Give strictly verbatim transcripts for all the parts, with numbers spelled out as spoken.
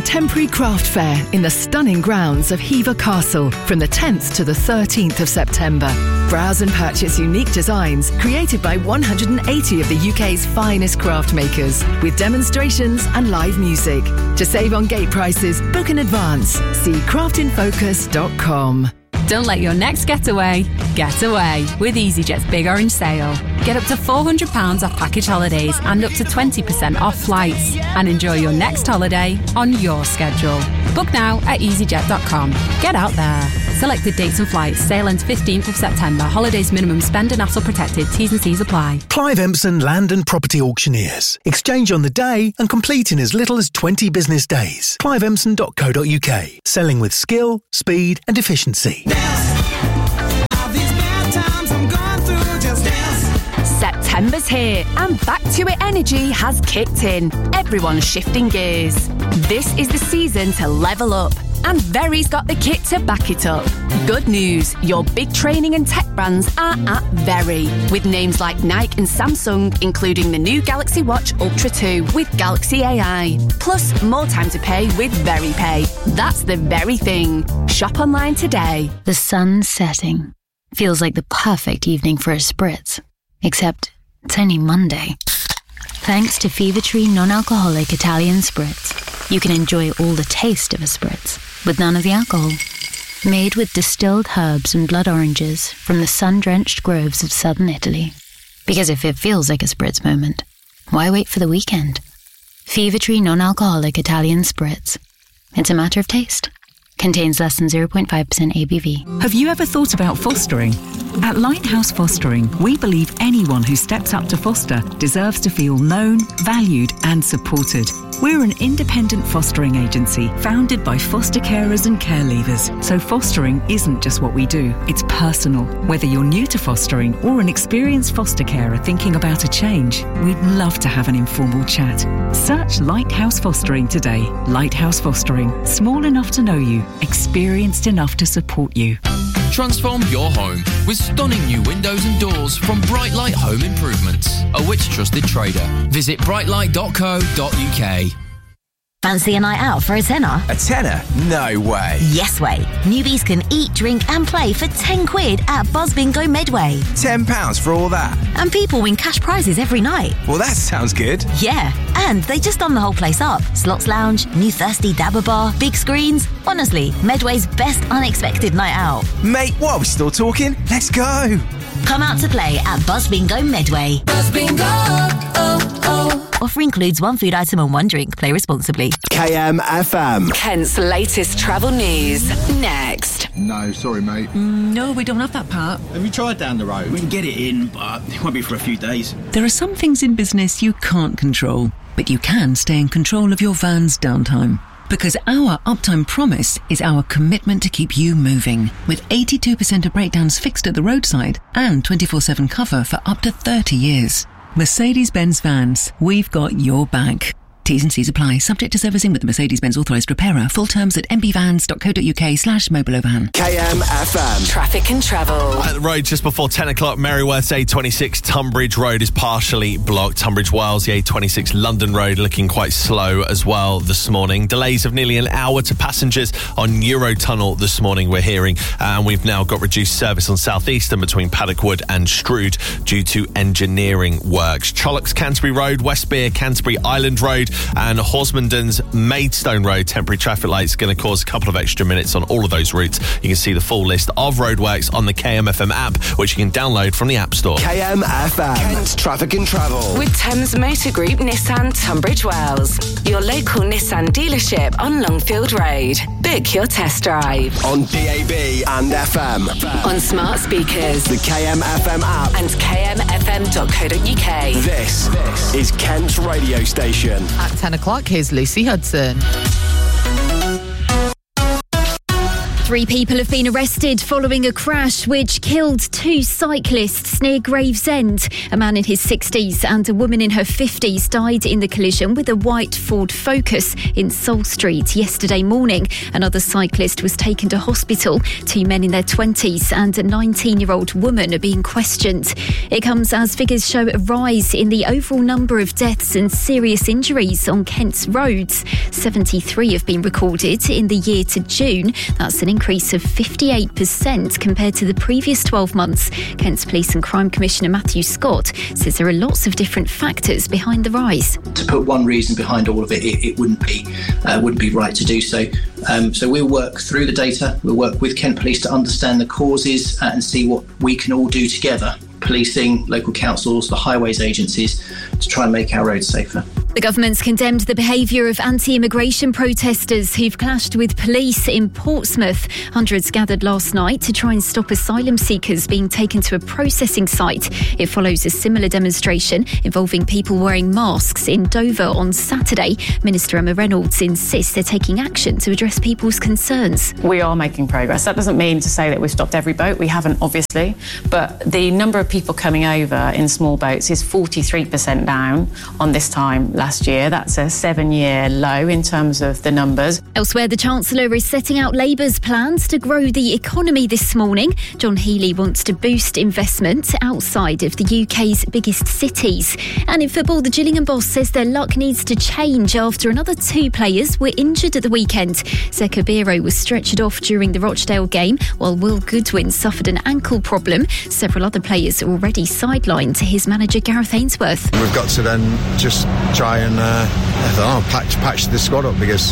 Contemporary Craft Fair in the stunning grounds of Hever Castle from the tenth to the thirteenth of September. Browse and purchase unique designs created by one hundred eighty of the U K's finest craft makers, with demonstrations and live music. To save on gate prices, book in advance. See craft in focus dot com. Don't let your next getaway get away with EasyJet's Big Orange Sale. Get up to four hundred pounds off package holidays and up to twenty percent off flights. And enjoy your next holiday on your schedule. Book now at easy jet dot com. Get out there. Selected dates and flights. Sale ends fifteenth of September. Holidays minimum spend and hassle protected. T's and C's apply. Clive Empson Land and Property Auctioneers. Exchange on the day and complete in as little as twenty business days. clive empson dot co dot uk. Selling with skill, speed and efficiency. September's here and Back to It energy has kicked in. Everyone's shifting gears. This is the season to level up, and Very's got the kit to back it up. Good news, your big training and tech brands are at Very, with names like Nike and Samsung, including the new Galaxy Watch Ultra two with Galaxy A I. Plus, more time to pay with Very Pay. That's the very thing. Shop online today. The sun's setting. Feels like the perfect evening for a spritz. Except it's only Monday. Thanks to Fever Tree non-alcoholic Italian Spritz, you can enjoy all the taste of a spritz, with none of the alcohol. Made with distilled herbs and blood oranges from the sun-drenched groves of southern Italy. Because if it feels like a spritz moment, why wait for the weekend? Fever Tree non-alcoholic Italian Spritz. It's a matter of taste. Contains less than zero point five percent A B V. Have you ever thought about fostering? At Lighthouse Fostering, we believe anyone who steps up to foster deserves to feel known, valued and supported. We're an independent fostering agency founded by foster carers and care leavers. So fostering isn't just what we do, it's personal. Whether you're new to fostering or an experienced foster carer thinking about a change, we'd love to have an informal chat. Search Lighthouse Fostering today. Lighthouse Fostering, small enough to know you, experienced enough to support you. Transform your home with stunning new windows and doors from Brightlight Home Improvements, a Which trusted trader. Visit brightlight dot co dot uk. Fancy a night out for a tenner? A tenner? No way. Yes way. Newbies can eat, drink and play for ten quid at Buzz Bingo Medway. ten pounds for all that? And people win cash prizes every night. Well, that sounds good. Yeah, and they just done the whole place up. Slots lounge, new thirsty dabber bar, big screens. Honestly, Medway's best unexpected night out. Mate, what, are we still talking? Let's go. Come out to play at Buzz Bingo Medway. Buzz Bingo, oh, oh. Offer includes one food item and one drink. Play responsibly. K M F M. Kent's latest travel news. Next. No, sorry, mate. Mm, no, we don't have that part. Have you tried down the road? We can get it in, but it won't be for a few days. There are some things in business you can't control, but you can stay in control of your van's downtime. Because our uptime promise is our commitment to keep you moving, with eighty-two percent of breakdowns fixed at the roadside and twenty-four seven cover for up to thirty years. Mercedes-Benz Vans, we've got your back. T's and C's apply. Subject to servicing with the Mercedes-Benz authorised repairer. Full terms at m b vans dot co dot u k slash mobile overhand. K M F M. Traffic and travel. At the road just before ten o'clock, Merryworth's A twenty-six Tunbridge Road is partially blocked. Tunbridge Wells, the A twenty-six London Road looking quite slow as well this morning. Delays of nearly an hour to passengers on Eurotunnel this morning, we're hearing. Uh, and we've now got reduced service on South Eastern between Paddockwood and Strood due to engineering works. Trollocs Canterbury Road, Westbere Canterbury Island Road and Horsmondon's Maidstone Road. Temporary traffic lights going to cause a couple of extra minutes on all of those routes. You can see the full list of roadworks on the K M F M app, which you can download from the App Store. K M F M. Kent's Traffic and Travel. With Thames Motor Group Nissan Tunbridge Wells, your local Nissan dealership on Longfield Road. Book your test drive. On D A B and F M. On smart speakers. The K M F M app. And k m f m dot co dot u k. This, this is Kent's radio station. At ten o'clock, here's Lucy Hudson. Three people have been arrested following a crash which killed two cyclists near Gravesend. A man in his sixties and a woman in her fifties died in the collision with a white Ford Focus in Sol Street yesterday morning. Another cyclist was taken to hospital. Two men in their twenties and a nineteen-year-old woman are being questioned. It comes as figures show a rise in the overall number of deaths and serious injuries on Kent's roads. seventy-three have been recorded in the year to June. That's an increase of fifty-eight percent compared to the previous twelve months. Kent's Police and Crime Commissioner Matthew Scott says there are lots of different factors behind the rise. To put one reason behind all of it, it, it wouldn't be uh, wouldn't be right to do so. Um, so we'll work through the data. We'll work with Kent Police to understand the causes uh, and see what we can all do together. Policing, local councils, the highways agencies, to try and make our roads safer. The government's condemned the behaviour of anti-immigration protesters who've clashed with police in Portsmouth. Hundreds gathered last night to try and stop asylum seekers being taken to a processing site. It follows a similar demonstration involving people wearing masks in Dover on Saturday. Minister Emma Reynolds insists they're taking action to address people's concerns. We are making progress. That doesn't mean to say that we've stopped every boat. We haven't, obviously. But the number of people coming over in small boats is forty-three percent down on this time last year. That's a seven-year low in terms of the numbers. Elsewhere, the Chancellor is setting out Labour's plans to grow the economy this morning. John Healey wants to boost investment outside of the U K's biggest cities. And in football, the Gillingham boss says their luck needs to change after another two players were injured at the weekend. Zeko Biro was stretchered off during the Rochdale game, while Will Goodwin suffered an ankle problem. Several other players are already sidelined to his manager Gareth Ainsworth. We've got to then just try and uh, I don't know, patch, patch the squad up, because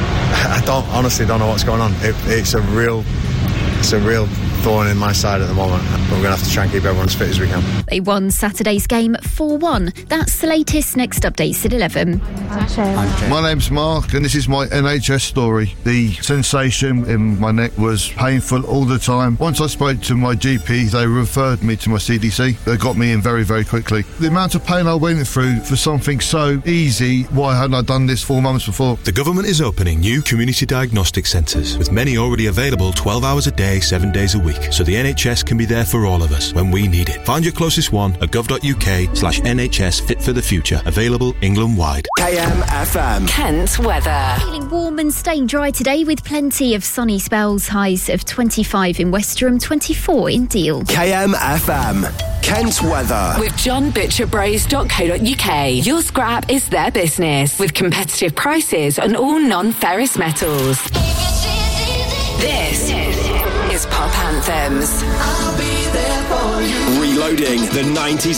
I don't honestly don't know what's going on. It, it's a real, it's a real thorn in my side at the moment. But we're going to have to try and keep everyone as fit as we can. They won Saturday's game four one. That's the latest. Next updates at eleven. My name's Mark and this is my N H S story. The sensation in my neck was painful all the time. Once I spoke to my G P, they referred me to my C D C. They got me in very, very quickly. The amount of pain I went through for something so easy, why hadn't I done this four months before? The government is opening new community diagnostic centres, with many already available twelve hours a day, seven days a week, so the N H S can be there for all of us when we need it. Find your closest one at gov.uk slash NHS Fit for the Future. Available England-wide. K M F M. Kent weather. Feeling warm and staying dry today with plenty of sunny spells. Highs of twenty-five in Westerham, twenty-four in Deal. K M F M. Kent weather. With John Butcher Bros dot co dot uk. Your scrap is their business, with competitive prices on all non-ferrous metals. This is Pop Anthems. Reloading the nineties